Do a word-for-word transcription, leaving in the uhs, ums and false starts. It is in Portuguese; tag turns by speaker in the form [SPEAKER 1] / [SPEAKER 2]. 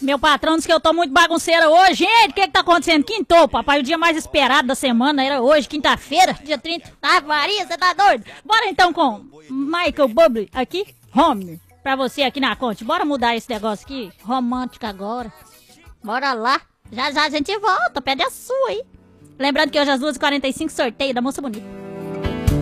[SPEAKER 1] Meu patrão disse que eu tô muito bagunceira hoje, gente. O que que tá acontecendo? Quintou, papai. O dia mais esperado da semana era hoje, quinta-feira, dia trinta. Ah, Maria, você tá doido? Bora então com Michael Bublé aqui, Home. Pra você aqui na Conte. Bora mudar esse negócio aqui, romântico agora. Bora lá. Já já a gente volta. Pede a sua aí. Lembrando que hoje às duas e quarenta e cinco sorteio da Moça Bonita.